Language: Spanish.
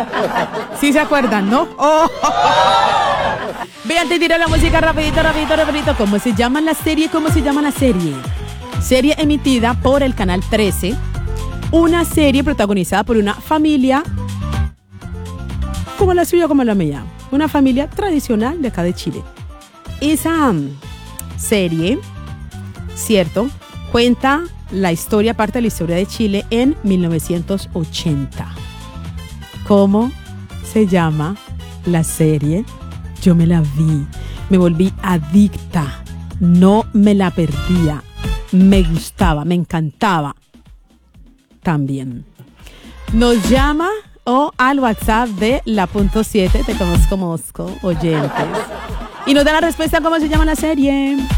¿Sí se acuerdan, no? Oh. Vean, te diré la música rapidito. ¿Cómo se llama la serie? Serie emitida por el Canal 13. Una serie protagonizada por una familia como la suya, como la mía. Una familia tradicional de acá de Chile. Esa serie, cierto, cuenta la historia, parte de la historia de Chile en 1980. ¿Cómo se llama la serie? Yo me la vi, me volví adicta, no me la perdía, me gustaba, me encantaba. También nos llama o al WhatsApp de la .7, te conozco Mosco, oyentes, y nos da la respuesta cómo se llama la serie.